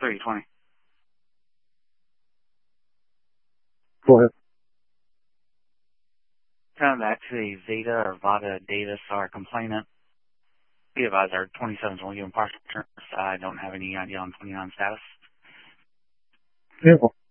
320. Go ahead. Coming back to the Zeta or Vada Davis, our complainant. Be advised our 27s will give him partial insurance. I don't have any idea on 29 status. Yeah, well,